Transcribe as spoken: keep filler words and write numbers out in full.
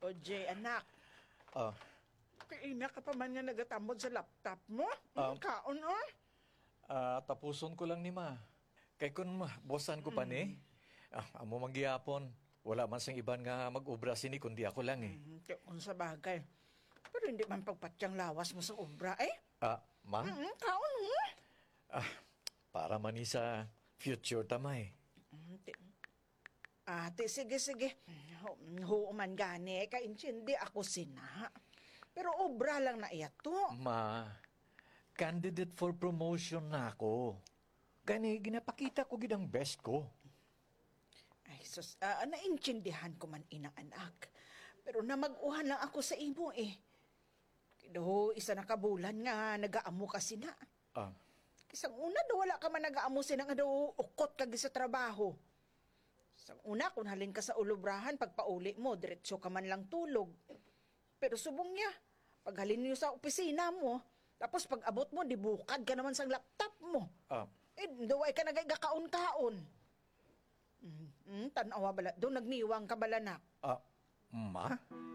O, Jay, anak. Ah, Kaina ka pa man nga nagatambod sa laptop mo? Um, Um, Kaon, oh. ah, tapuson ko lang ni ma. Kay kun ma, bosan ko pa ni. Ah, amo manggihapon. Wala man sang iban nga mag-obra sini kundi ako lang eh. Hmm, tiyo kung sa bagay. Pero hindi man pagpatyang lawas mo sa obra, eh. Ah, ma? Mm, kaon, mo. Ah, para man ni sa future tamay. Hmm, ti- Ate, sige, sige. Ho, ho man gani, kaintindi ako sina. Pero obra lang na iya to. Ma, candidate for promotion na ako. Gani, ginapakita ko gidang best ko. Ay, sus, ah, naintindihan ko man ina anak. Pero namaguhan lang ako sa imo eh. Kido, isa na kabulan nga, nagaamo ka sina. Ah, Isang una daw wala ka man nagaamo sina nga daw ukot kag sa trabaho. Isang una, kung halin ka sa ulubrahan, pagpauli mo, diretso ka man lang tulog. Pero subong niya, pag halin niyo sa opisina mo, tapos pag abot mo, dibukad ka naman sa laptop mo. ah, Eh, duway ka nagagakaon-kaon. Mm, mm, tanawa bala, doon nagniwang ka bala na. ah, ma?